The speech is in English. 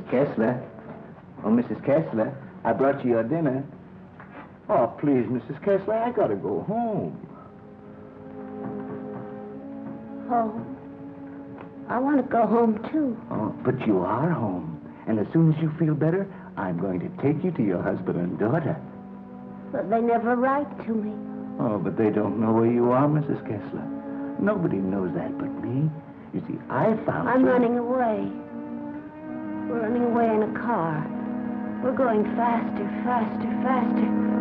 Kessler. Oh, Mrs. Kessler, I brought you your dinner. Oh, please, Mrs. Kessler, I gotta go home. Home? I want to go home, too. Oh, but you are home. And as soon as you feel better, I'm going to take you to your husband and daughter. But they never write to me. Oh, but they don't know where you are, Mrs. Kessler. Nobody knows that but me. You see, I found I'm you. running away. We're running away in a car. We're going faster, faster, faster.